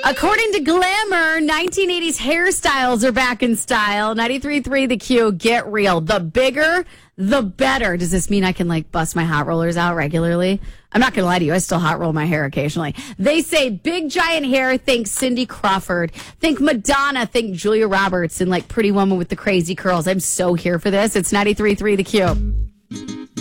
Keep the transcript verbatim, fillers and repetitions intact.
According to Glamour, nineteen eighties hairstyles are back in style. ninety-three point three The Q, get real. The bigger, the better. Does this mean I can, like, bust my hot rollers out regularly? I'm not going to lie to you. I still hot roll my hair occasionally. They say big, giant hair, think Cindy Crawford. Think Madonna. Think Julia Roberts and, like, Pretty Woman with the crazy curls. I'm so here for this. It's ninety-three point three The Q.